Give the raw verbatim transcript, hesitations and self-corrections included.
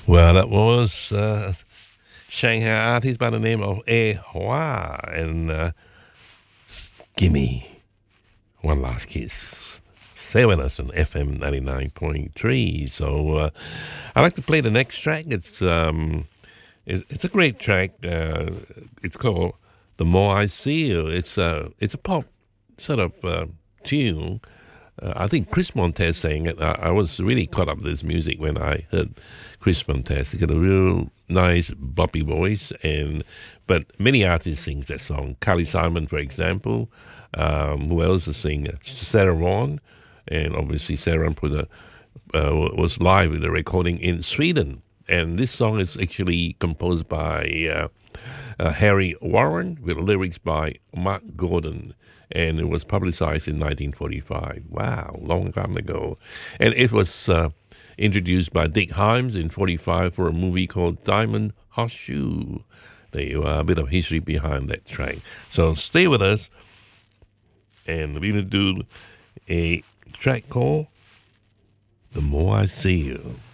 Well, that was uh, Shanghai artist by the name of A Hua and uh, Gimme One Last Kiss. Stay with us on F M ninety-nine point three. So uh, I'd like to play the next track. It's um, it's, it's a great track. Uh, it's called The More I See You. It's, uh, it's a pop sort of uh, tune. Uh, I think Chris Montez sang it. I, I was really caught up with this music when I heard Chris Montez. He got a real nice boppy voice, and but many artists sing that song. Carly Simon, for example. Um, who else is singing? Sarah Vaughan, and obviously Sarah put a, uh, was live with a recording in Sweden. And this song is actually composed by uh, uh, Harry Warren with lyrics by Mark Gordon. And it was publicized in nineteen forty-five. Wow, long time ago. And it was uh, introduced by Dick Himes in forty-five for a movie called Diamond Horseshoe. There you are, a bit of history behind that track. So stay with us, and we're going to do a track called The More I See You.